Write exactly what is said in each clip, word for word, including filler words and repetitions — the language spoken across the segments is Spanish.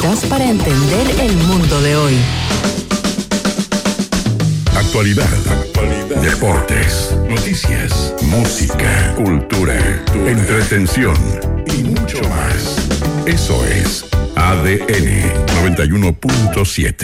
necesitas para entender el mundo de hoy. Actualidad, actualidad, deportes, noticias, música, cultura, cultura, entretención y mucho más. Eso es A D N noventa y uno punto siete.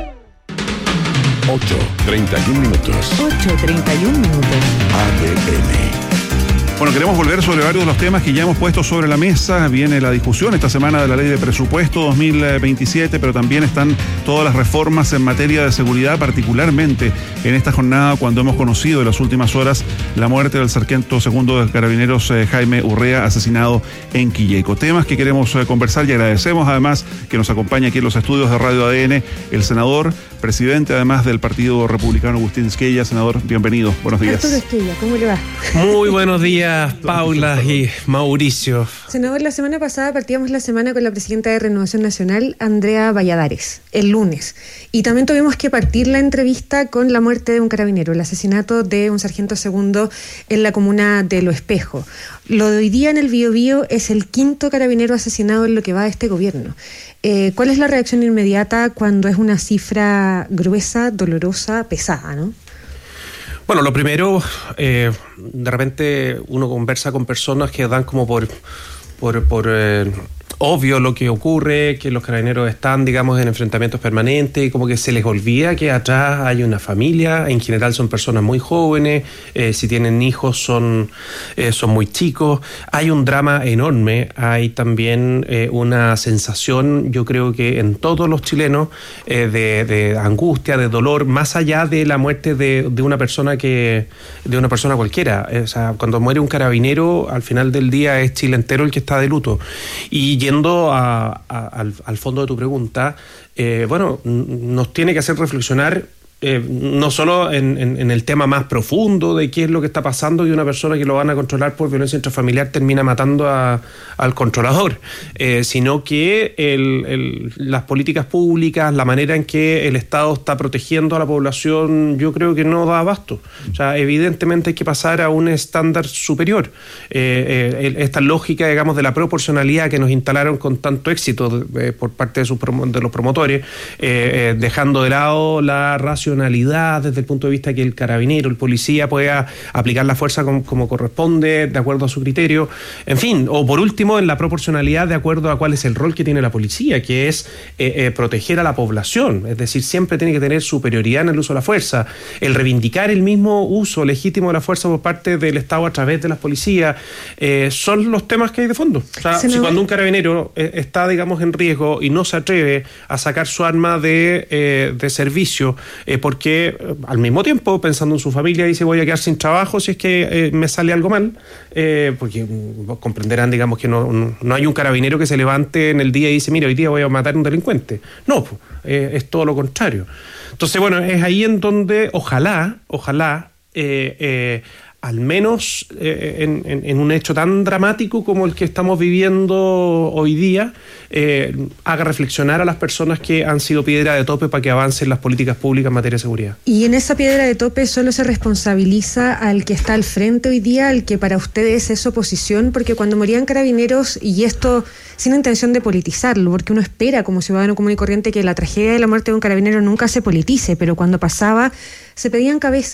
ocho treinta y uno minutos. ocho treinta y uno minutos. A D N. Bueno, queremos volver sobre varios de los temas que ya hemos puesto sobre la mesa. Viene la discusión esta semana de la Ley de Presupuesto dos mil veintisiete, pero también están todas las reformas en materia de seguridad, particularmente en esta jornada cuando hemos conocido en las últimas horas la muerte del sargento segundo de Carabineros eh, Jaime Urrea, asesinado en Quilleco. Temas que queremos eh, conversar y agradecemos además que nos acompaña aquí en los estudios de Radio A D N el senador, presidente además del Partido Republicano, Agustín Esquella. Senador, bienvenido. Buenos días. Arturo Esquella, ¿cómo le va? Muy buenos días, Paula y Mauricio. Senador, la semana pasada partíamos la semana con la presidenta de Renovación Nacional, Andrea Valladares, el lunes. Y también tuvimos que partir la entrevista con la muerte de un carabinero, el asesinato de un sargento segundo en la comuna de Lo Espejo. Lo de hoy día en el Biobío es el quinto carabinero asesinado en lo que va de este gobierno. Eh, ¿Cuál es la reacción inmediata cuando es una cifra gruesa, dolorosa, pesada, no? Bueno, lo primero, eh, de repente uno conversa con personas que dan como por, por, por eh, obvio lo que ocurre, que los carabineros están, digamos, en enfrentamientos permanentes, y como que se les olvida que atrás hay una familia. En general son personas muy jóvenes, eh, si tienen hijos son, eh, son muy chicos. Hay un drama enorme, hay también eh, una sensación, yo creo que en todos los chilenos, eh, de, de angustia, de dolor, más allá de la muerte de, de una persona que de una persona cualquiera. O sea, cuando muere un carabinero, al final del día es Chile entero el que está de luto. Y yendo a, a, al, al fondo de tu pregunta, eh, bueno, nos tiene que hacer reflexionar eh, no solo en, en, en el tema más profundo de qué es lo que está pasando y una persona que lo van a controlar por violencia intrafamiliar termina matando a, al controlador, eh, sino que el, el, las políticas públicas, la manera en que el Estado está protegiendo a la población, yo creo que no da abasto. O sea, evidentemente hay que pasar a un estándar superior. Eh, eh, esta lógica, digamos, de la proporcionalidad que nos instalaron con tanto éxito eh, por parte de, sus promo- de los promotores, eh, eh, dejando de lado la racionalidad desde el punto de vista que el carabinero, el policía pueda aplicar la fuerza como, como corresponde, de acuerdo a su criterio, en fin, o por último en la proporcionalidad de acuerdo a cuál es el rol que tiene la policía, que es eh, eh, proteger a la población, es decir, siempre tiene que tener superioridad en el uso de la fuerza, el reivindicar el mismo uso legítimo de la fuerza por parte del Estado a través de las policías, eh, son los temas que hay de fondo. O sea, si cuando un carabinero eh, está, digamos, en riesgo y no se atreve a sacar su arma de, eh, de servicio, eh, porque eh, al mismo tiempo, pensando en su familia, dice voy a quedar sin trabajo si es que eh, me sale algo mal, eh, porque um, comprenderán, digamos, que no, no, no hay un carabinero que se levante en el día y dice, mira, hoy día voy a matar a un delincuente. No, pues, eh, es todo lo contrario. Entonces, bueno, es ahí en donde ojalá, ojalá, eh, eh, al menos eh, en, en, en un hecho tan dramático como el que estamos viviendo hoy día, eh, haga reflexionar a las personas que han sido piedra de tope para que avancen las políticas públicas en materia de seguridad. Y en esa piedra de tope solo se responsabiliza al que está al frente hoy día, al que para ustedes es oposición, porque cuando morían carabineros, y esto sin intención de politizarlo, porque uno espera como ciudadano común y corriente que la tragedia de la muerte de un carabinero nunca se politice, pero cuando pasaba se pedían cabezas.